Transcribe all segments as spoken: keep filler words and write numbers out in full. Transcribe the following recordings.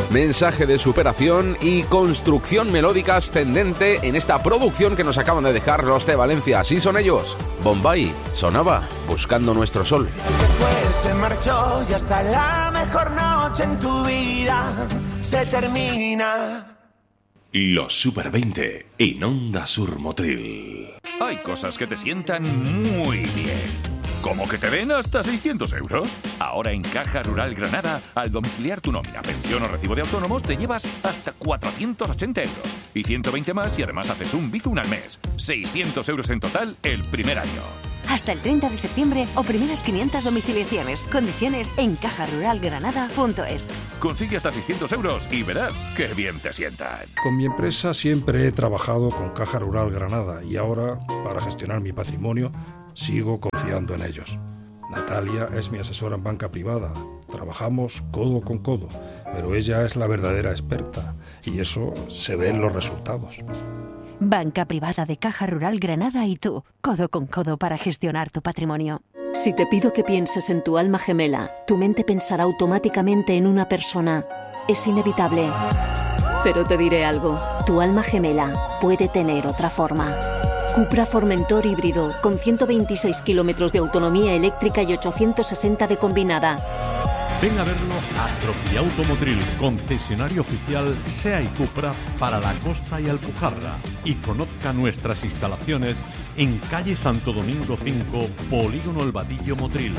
mensaje de superación y construcción melódica ascendente en esta producción que nos acaban de dejar los de Valencia. Así son ellos. Bombay sonaba Buscando Nuestro Sol. Se fue, se marchó y hasta la mejor noche en tu vida se termina. Los Super veinte en Onda Sur Motril. Hay cosas que te sientan muy bien. ¿Cómo que te den hasta seiscientos euros? Ahora en Caja Rural Granada, al domiciliar tu nómina, pensión o recibo de autónomos, te llevas hasta cuatrocientos ochenta euros. Y ciento veinte más si además haces un Bizum al mes. seiscientos euros en total el primer año. Hasta el treinta de septiembre o primeras quinientas domiciliaciones. Condiciones en caja rural granada punto es. Consigue hasta seiscientos euros y verás qué bien te sientan. Con mi empresa siempre he trabajado con Caja Rural Granada y ahora, para gestionar mi patrimonio, sigo confiando en ellos. Natalia es mi asesora en banca privada. Trabajamos codo con codo, pero ella es la verdadera experta y eso se ve en los resultados. Banca privada de Caja Rural Granada y tú, codo con codo para gestionar tu patrimonio. Si te pido que pienses en tu alma gemela, tu mente pensará automáticamente en una persona. Es inevitable. Pero te diré algo, tu alma gemela puede tener otra forma. Cupra Formentor híbrido, con ciento veintiséis kilómetros de autonomía eléctrica y ochocientos sesenta de combinada. Ven a verlo a Troquiauto Motril, concesionario oficial SEA y Cupra para la costa y Alpujarra. Y conozca nuestras instalaciones en calle Santo Domingo cinco, Polígono El Vadillo, Motril.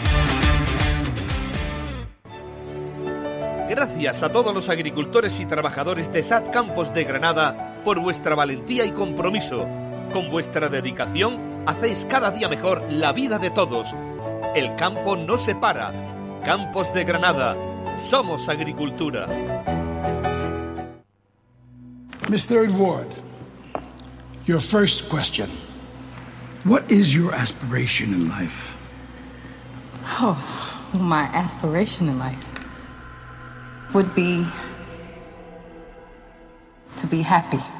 Gracias a todos los agricultores y trabajadores de S A T Campos de Granada por vuestra valentía y compromiso. Con vuestra dedicación hacéis cada día mejor la vida de todos. El campo no se para. Campos de Granada, somos agricultura. Miss Third Ward, your first question. What is your aspiration in life? Oh, my aspiration in life would be to be happy.